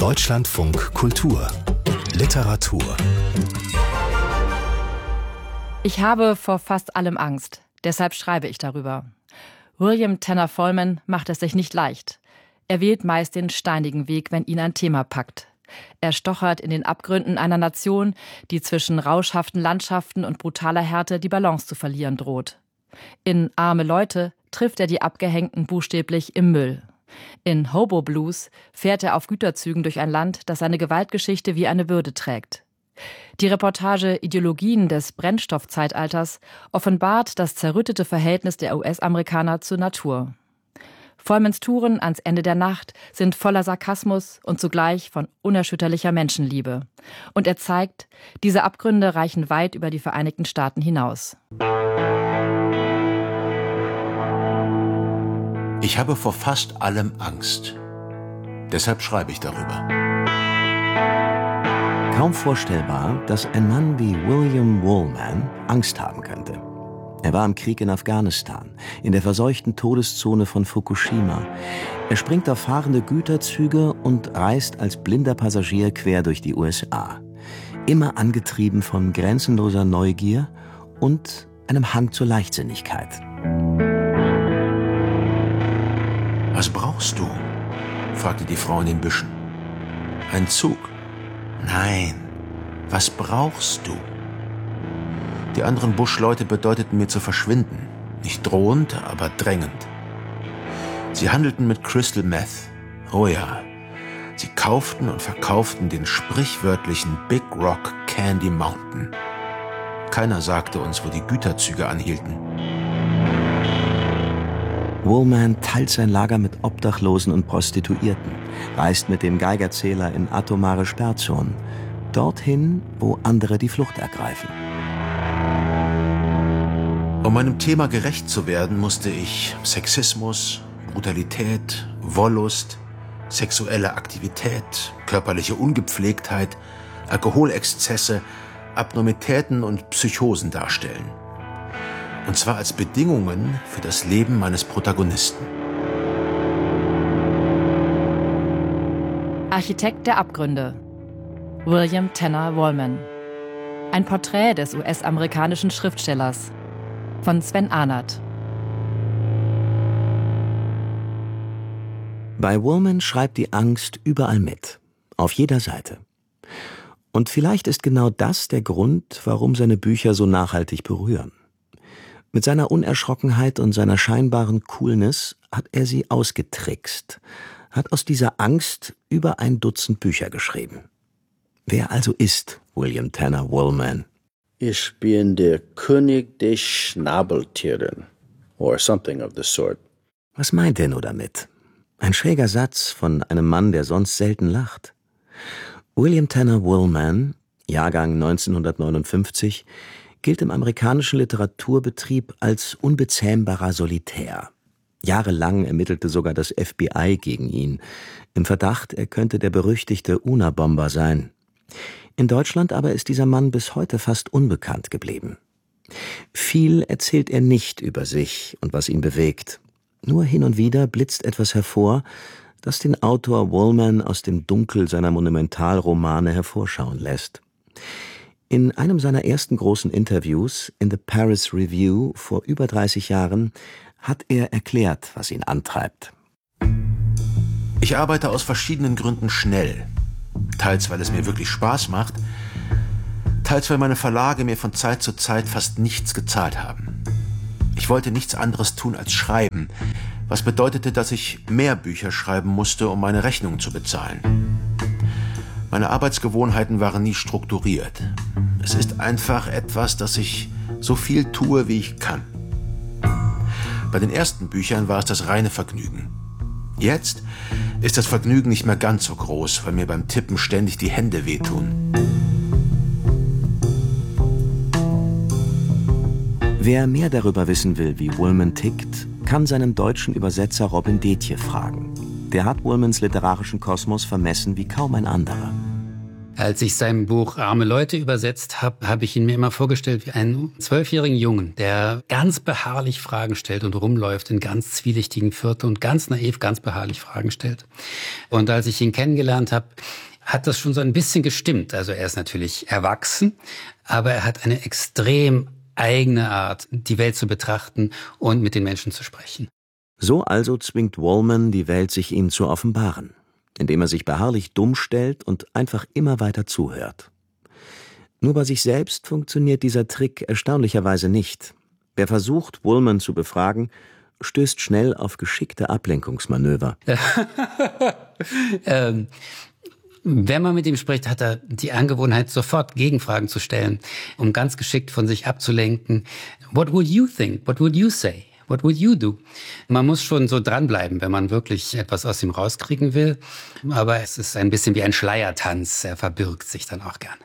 Deutschlandfunk Kultur Literatur. Ich habe vor fast allem Angst. Deshalb schreibe ich darüber. William Tanner Vollmann macht es sich nicht leicht. Er wählt meist den steinigen Weg, wenn ihn ein Thema packt. Er stochert in den Abgründen einer Nation, die zwischen rauschhaften Landschaften und brutaler Härte die Balance zu verlieren droht. In Arme Leute trifft er die Abgehängten buchstäblich im Müll. In Hobo Blues fährt er auf Güterzügen durch ein Land, das seine Gewaltgeschichte wie eine Bürde trägt. Die Reportage Ideologien des Brennstoffzeitalters offenbart das zerrüttete Verhältnis der US-Amerikaner zur Natur. Vollmanns Touren ans Ende der Nacht sind voller Sarkasmus und zugleich von unerschütterlicher Menschenliebe. Und er zeigt, diese Abgründe reichen weit über die Vereinigten Staaten hinaus. Ich habe vor fast allem Angst. Deshalb schreibe ich darüber. Kaum vorstellbar, dass ein Mann wie William Wallman Angst haben könnte. Er war im Krieg in Afghanistan, in der verseuchten Todeszone von Fukushima. Er springt auf fahrende Güterzüge und reist als blinder Passagier quer durch die USA. Immer angetrieben von grenzenloser Neugier und einem Hang zur Leichtsinnigkeit. Was brauchst du? Fragte die Frau in den Büschen. Ein Zug? Nein. Was brauchst du? Die anderen Buschleute bedeuteten mir zu verschwinden. Nicht drohend, aber drängend. Sie handelten mit Crystal Meth. Oh ja. Sie kauften und verkauften den sprichwörtlichen Big Rock Candy Mountain. Keiner sagte uns, wo die Güterzüge anhielten. Wallman teilt sein Lager mit Obdachlosen und Prostituierten, reist mit dem Geigerzähler in atomare Sperrzonen, dorthin, wo andere die Flucht ergreifen. Um meinem Thema gerecht zu werden, musste ich Sexismus, Brutalität, Wollust, sexuelle Aktivität, körperliche Ungepflegtheit, Alkoholexzesse, Abnormitäten und Psychosen darstellen. Und zwar als Bedingungen für das Leben meines Protagonisten. Architekt der Abgründe. William Tanner Wallman. Ein Porträt des US-amerikanischen Schriftstellers. Von Sven Arnert. Bei Wallman schreibt die Angst überall mit. Auf jeder Seite. Und vielleicht ist genau das der Grund, warum seine Bücher so nachhaltig berühren. Mit seiner Unerschrockenheit und seiner scheinbaren Coolness hat er sie ausgetrickst, hat aus dieser Angst über 1 Dutzend Bücher geschrieben. Wer also ist William Tanner Wallman? Ich bin der König der Schnabeltieren, or something of the sort. Was meint er nur damit? Ein schräger Satz von einem Mann, der sonst selten lacht. William Tanner Wallman, Jahrgang 1959, gilt im amerikanischen Literaturbetrieb als unbezähmbarer Solitär. Jahrelang ermittelte sogar das FBI gegen ihn, im Verdacht, er könnte der berüchtigte Unabomber sein. In Deutschland aber ist dieser Mann bis heute fast unbekannt geblieben. Viel erzählt er nicht über sich und was ihn bewegt. Nur hin und wieder blitzt etwas hervor, das den Autor Wallman aus dem Dunkel seiner Monumentalromane hervorschauen lässt. In einem seiner ersten großen Interviews in The Paris Review vor über 30 Jahren hat er erklärt, was ihn antreibt. Ich arbeite aus verschiedenen Gründen schnell. Teils, weil es mir wirklich Spaß macht, teils, weil meine Verlage mir von Zeit zu Zeit fast nichts gezahlt haben. Ich wollte nichts anderes tun als schreiben, was bedeutete, dass ich mehr Bücher schreiben musste, um meine Rechnungen zu bezahlen. Meine Arbeitsgewohnheiten waren nie strukturiert. Es ist einfach etwas, dass ich so viel tue, wie ich kann. Bei den ersten Büchern war es das reine Vergnügen. Jetzt ist das Vergnügen nicht mehr ganz so groß, weil mir beim Tippen ständig die Hände wehtun. Wer mehr darüber wissen will, wie Wallman tickt, kann seinen deutschen Übersetzer Robin Detje fragen. Der hat Wallmans literarischen Kosmos vermessen wie kaum ein anderer. Als ich sein Buch Arme Leute übersetzt habe, habe ich ihn mir immer vorgestellt wie einen 12-jährigen Jungen, der ganz beharrlich Fragen stellt und rumläuft in ganz zwielichtigen Vierteln und ganz naiv, ganz beharrlich Fragen stellt. Und als ich ihn kennengelernt habe, hat das schon so ein bisschen gestimmt. Also er ist natürlich erwachsen, aber er hat eine extrem eigene Art, die Welt zu betrachten und mit den Menschen zu sprechen. So also zwingt Wallman die Welt, sich ihm zu offenbaren, indem er sich beharrlich dumm stellt und einfach immer weiter zuhört. Nur bei sich selbst funktioniert dieser Trick erstaunlicherweise nicht. Wer versucht, Wallman zu befragen, stößt schnell auf geschickte Ablenkungsmanöver. Wenn man mit ihm spricht, hat er die Angewohnheit, sofort Gegenfragen zu stellen, um ganz geschickt von sich abzulenken. What would you think? What would you say? What would you do? Man muss schon so dranbleiben, wenn man wirklich etwas aus ihm rauskriegen will. Aber es ist ein bisschen wie ein Schleiertanz. Er verbirgt sich dann auch gerne.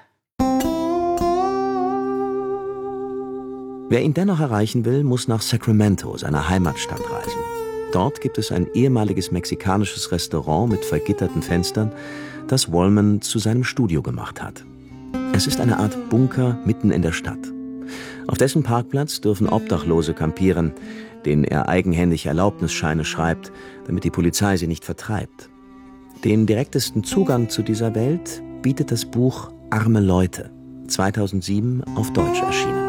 Wer ihn dennoch erreichen will, muss nach Sacramento, seiner Heimatstadt, reisen. Dort gibt es ein ehemaliges mexikanisches Restaurant mit vergitterten Fenstern, das Wallman zu seinem Studio gemacht hat. Es ist eine Art Bunker mitten in der Stadt. Auf dessen Parkplatz dürfen Obdachlose kampieren, denen er eigenhändig Erlaubnisscheine schreibt, damit die Polizei sie nicht vertreibt. Den direktesten Zugang zu dieser Welt bietet das Buch Arme Leute, 2007 auf Deutsch erschienen.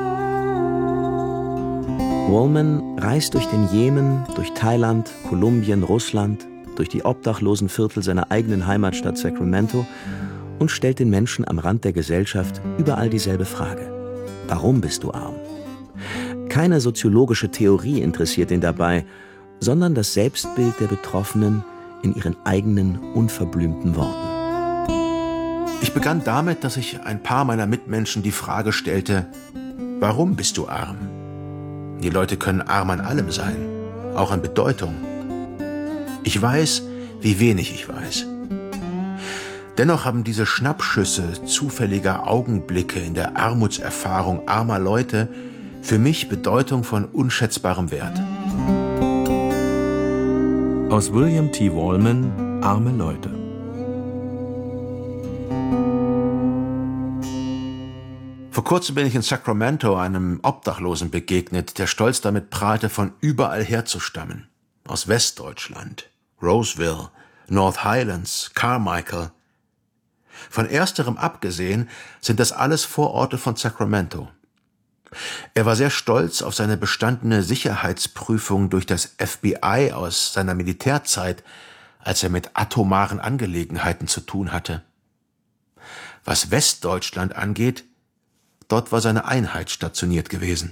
Wallman reist durch den Jemen, durch Thailand, Kolumbien, Russland, durch die obdachlosen Viertel seiner eigenen Heimatstadt Sacramento und stellt den Menschen am Rand der Gesellschaft überall dieselbe Frage: Warum bist du arm? Keine soziologische Theorie interessiert ihn dabei, sondern das Selbstbild der Betroffenen in ihren eigenen, unverblümten Worten. Ich begann damit, dass ich ein paar meiner Mitmenschen die Frage stellte: Warum bist du arm? Die Leute können arm an allem sein, auch an Bedeutung. Ich weiß, wie wenig ich weiß. Dennoch haben diese Schnappschüsse zufälliger Augenblicke in der Armutserfahrung armer Leute für mich Bedeutung von unschätzbarem Wert. Aus William T. Wallman, Arme Leute. Vor kurzem bin ich in Sacramento einem Obdachlosen begegnet, der stolz damit prahlte, von überall herzustammen. Aus Westdeutschland, Roseville, North Highlands, Carmichael. Von ersterem abgesehen sind das alles Vororte von Sacramento. Er war sehr stolz auf seine bestandene Sicherheitsprüfung durch das FBI aus seiner Militärzeit, als er mit atomaren Angelegenheiten zu tun hatte. Was Westdeutschland angeht, dort war seine Einheit stationiert gewesen.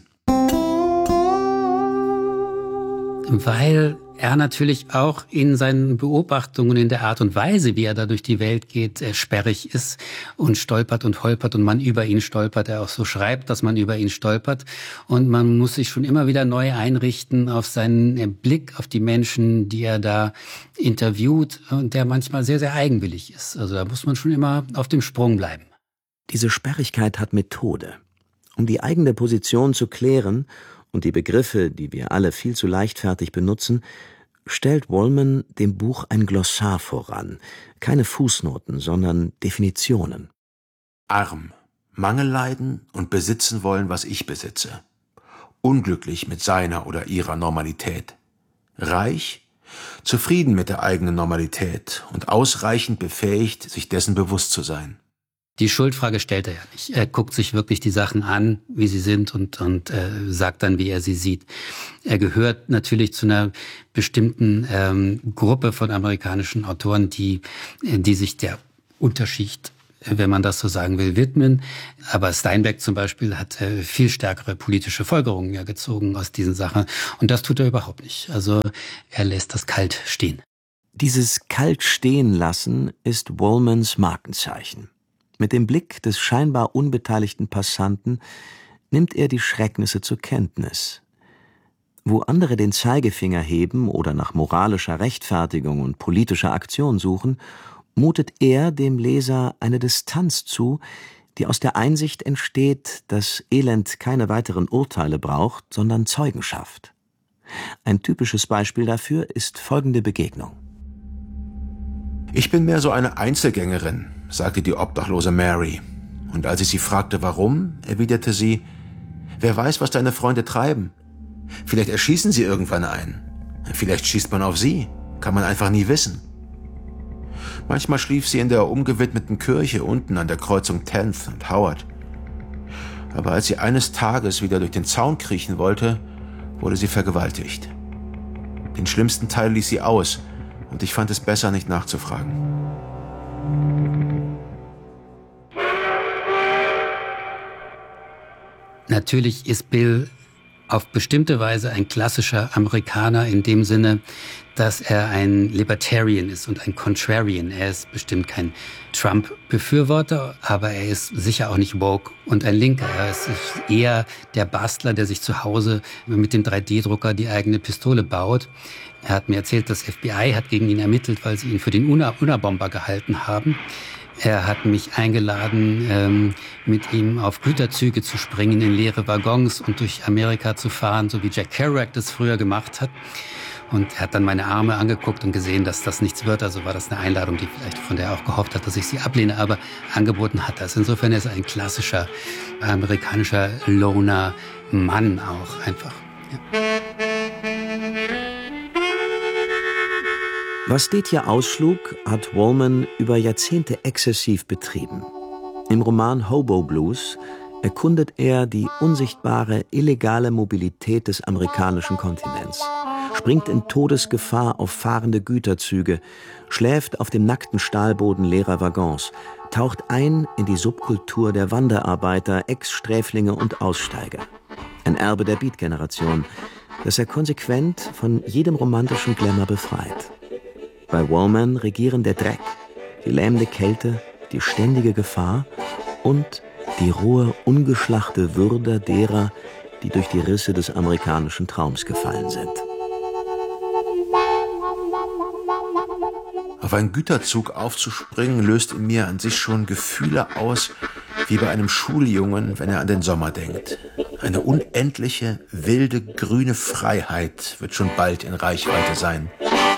Weil er natürlich auch in seinen Beobachtungen, in der Art und Weise, wie er da durch die Welt geht, sperrig ist und stolpert und holpert und man über ihn stolpert. Er auch so schreibt, dass man über ihn stolpert. Und man muss sich schon immer wieder neu einrichten auf seinen Blick auf die Menschen, die er da interviewt und der manchmal sehr, sehr eigenwillig ist. Also da muss man schon immer auf dem Sprung bleiben. Diese Sperrigkeit hat Methode. Um die eigene Position zu klären und die Begriffe, die wir alle viel zu leichtfertig benutzen, stellt Wallman dem Buch ein Glossar voran. Keine Fußnoten, sondern Definitionen. Arm, Mangel leiden und besitzen wollen, was ich besitze. Unglücklich mit seiner oder ihrer Normalität. Reich, zufrieden mit der eigenen Normalität und ausreichend befähigt, sich dessen bewusst zu sein. Die Schuldfrage stellt er ja nicht. Er guckt sich wirklich die Sachen an, wie sie sind und sagt dann, wie er sie sieht. Er gehört natürlich zu einer bestimmten Gruppe von amerikanischen Autoren, die sich der Unterschicht, wenn man das so sagen will, widmen. Aber Steinbeck zum Beispiel hat viel stärkere politische Folgerungen ja gezogen aus diesen Sachen. Und das tut er überhaupt nicht. Also er lässt das kalt stehen. Dieses kalt stehen lassen ist Wallmans Markenzeichen. Mit dem Blick des scheinbar unbeteiligten Passanten nimmt er die Schrecknisse zur Kenntnis. Wo andere den Zeigefinger heben oder nach moralischer Rechtfertigung und politischer Aktion suchen, mutet er dem Leser eine Distanz zu, die aus der Einsicht entsteht, dass Elend keine weiteren Urteile braucht, sondern Zeugenschaft. Ein typisches Beispiel dafür ist folgende Begegnung. Ich bin mehr so eine Einzelgängerin. sagte die obdachlose Mary. Und als ich sie fragte, warum, erwiderte sie, »Wer weiß, was deine Freunde treiben? Vielleicht erschießen sie irgendwann einen. Vielleicht schießt man auf sie. Kann man einfach nie wissen.« Manchmal schlief sie in der umgewidmeten Kirche unten an der Kreuzung 10th und Howard. Aber als sie eines Tages wieder durch den Zaun kriechen wollte, wurde sie vergewaltigt. Den schlimmsten Teil ließ sie aus, und ich fand es besser, nicht nachzufragen. Natürlich ist Bill auf bestimmte Weise ein klassischer Amerikaner in dem Sinne, dass er ein Libertarian ist und ein Contrarian. Er ist bestimmt kein Trump-Befürworter, aber er ist sicher auch nicht woke und ein Linker. Er ist eher der Bastler, der sich zu Hause mit dem 3D-Drucker die eigene Pistole baut. Er hat mir erzählt, das FBI hat gegen ihn ermittelt, weil sie ihn für den UNA-Bomber gehalten haben. Er hat mich eingeladen, mit ihm auf Güterzüge zu springen, in leere Waggons und durch Amerika zu fahren, so wie Jack Kerouac das früher gemacht hat. Und er hat dann meine Arme angeguckt und gesehen, dass das nichts wird. Also war das eine Einladung, die vielleicht von der er auch gehofft hat, dass ich sie ablehne, aber angeboten hat das. Insofern ist er ein klassischer amerikanischer Loner-Mann auch einfach. Ja. Was Detje ausschlug, hat Wallman über Jahrzehnte exzessiv betrieben. Im Roman Hobo Blues erkundet er die unsichtbare, illegale Mobilität des amerikanischen Kontinents, springt in Todesgefahr auf fahrende Güterzüge, schläft auf dem nackten Stahlboden leerer Waggons, taucht ein in die Subkultur der Wanderarbeiter, Ex-Sträflinge und Aussteiger. Ein Erbe der Beat-Generation, das er konsequent von jedem romantischen Glamour befreit. Bei Wallman regieren der Dreck, die lähmende Kälte, die ständige Gefahr und die rohe, ungeschlachte Würde derer, die durch die Risse des amerikanischen Traums gefallen sind. Auf einen Güterzug aufzuspringen, löst in mir an sich schon Gefühle aus, wie bei einem Schuljungen, wenn er an den Sommer denkt. Eine unendliche, wilde, grüne Freiheit wird schon bald in Reichweite sein.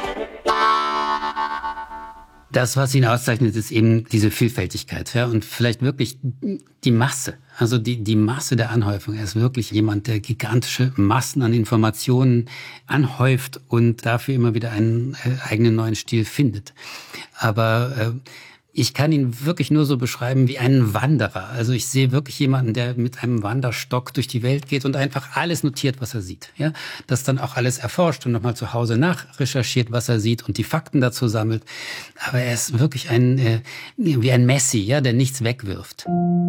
Das, was ihn auszeichnet, ist eben diese Vielfältigkeit, ja, und vielleicht wirklich die Masse, also die Masse der Anhäufung. Er ist wirklich jemand, der gigantische Massen an Informationen anhäuft und dafür immer wieder einen eigenen neuen Stil findet. Aber ich kann ihn wirklich nur so beschreiben wie einen Wanderer. Also ich sehe wirklich jemanden, der mit einem Wanderstock durch die Welt geht und einfach alles notiert, was er sieht. Ja, das dann auch alles erforscht und nochmal zu Hause nachrecherchiert, was er sieht und die Fakten dazu sammelt. Aber er ist wirklich wie ein Messi, ja, der nichts wegwirft.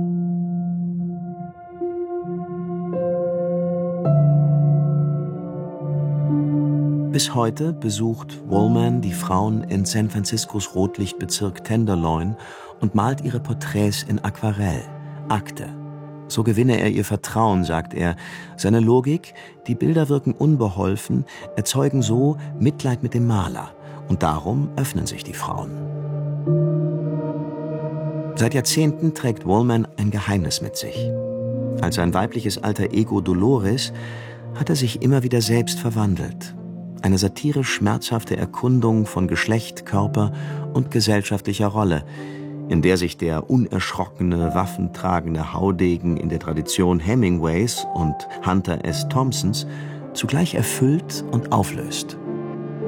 Bis heute besucht Wallman die Frauen in San Franciscos Rotlichtbezirk Tenderloin und malt ihre Porträts in Aquarell, Akte. So gewinne er ihr Vertrauen, sagt er. Seine Logik, die Bilder wirken unbeholfen, erzeugen so Mitleid mit dem Maler. Und darum öffnen sich die Frauen. Seit Jahrzehnten trägt Wallman ein Geheimnis mit sich. Als sein weibliches Alter Ego Dolores hat er sich immer wieder selbst verwandelt. Eine satirisch schmerzhafte Erkundung von Geschlecht, Körper und gesellschaftlicher Rolle, in der sich der unerschrockene, waffentragende Haudegen in der Tradition Hemingways und Hunter S. Thompsons zugleich erfüllt und auflöst.